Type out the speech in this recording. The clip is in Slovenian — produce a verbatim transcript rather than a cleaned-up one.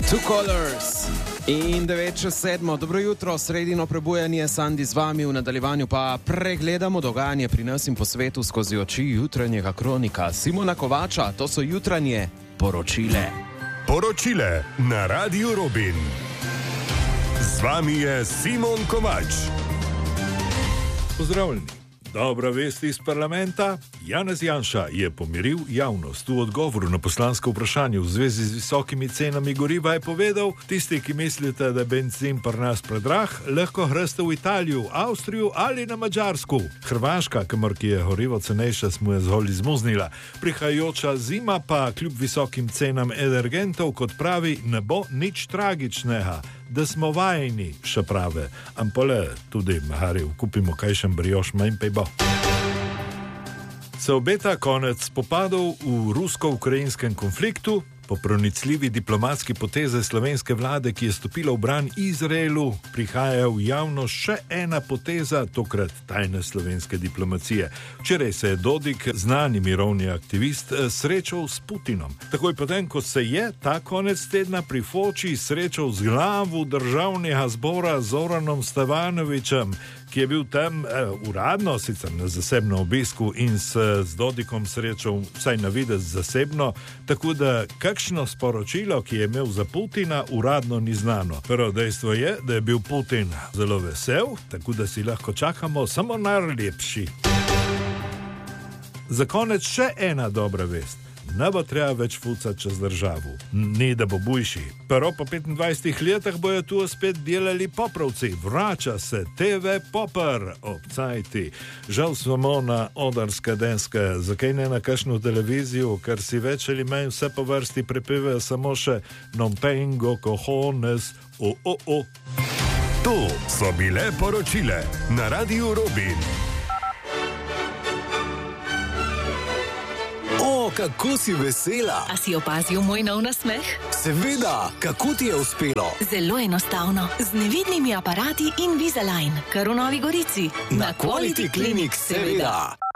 Two Colors in devet čez sedmo. Dobro jutro, sredino prebujanje, Sandi z vami, v nadaljevanju pa pregledamo dogajanje pri nas in po svetu skozi oči jutranjega kronika Simona Kovača. To so jutranje poročile. Poročile na Radiu Robin. Z vami je Simon Kovač. Pozdravljeni. Dobra vest iz parlamenta. Janez Janša je pomiril javnost. V odgovoru na poslansko vprašanje v zvezi z visokimi cenami goriva je povedal: tisti, ki mislite, da je bencin pri nas predrah, lahko greste v Italijo, Avstrijo ali na Madžarsku. Hrvaška, kamor ki je gorivo cenejše, smo je zgolj izmuznila. Prihajajoča zima pa kljub visokim cenam energentov, kot pravi, ne bo nič tragičnega. Da smo vajeni, še prave, ampole tudi mahari, kupimo kajšen brioš, manj pa bo. Se obeta konec spopadov v rusko-ukrajinskem konfliktu. Po pronicljivi diplomatski poteze slovenske vlade, ki je stopila v bran Izraelu, prihaja v javnost še ena poteza, tokrat tajne slovenske diplomacije. Včeraj se je Dodik, znani mirovni aktivist, srečal s Putinom. Takoj potem, ko se je ta konec tedna pri Foči srečal z glavo državnega zbora Zoranom Stevanovićem, ki je bil tam eh, uradno, sicer na zasebno obisku, in se z Dodikom srečal vsaj na videz zasebno, tako da kakšno sporočilo, ki je imel za Putina, uradno ni znano. Prvo dejstvo je, da je bil Putin zelo vesel, tako da si lahko čakamo samo najlepši. Za konec še ena dobra vest. Ne bo treba več fucati čez državo. Ni da bo bujši. Prvo po petindvajsetih letih bojo tu spet delali poprovci. Vrača se te ve Popper ob cajti. Žal smo na odarska denska. Zakaj ne na kakšno televizijo, ker si več ali manj vse po vrsti prepevajo samo še non pengo cojones, o, o, o. To so bile poročile na Radiu Robin. Kako si vesela? A si opazil moj nov nasmeh? Seveda, kako ti je uspelo? Zelo enostavno, z nevidnimi aparati Invisalign, kar v Novi Gorici. Na Quality Clinic, seveda.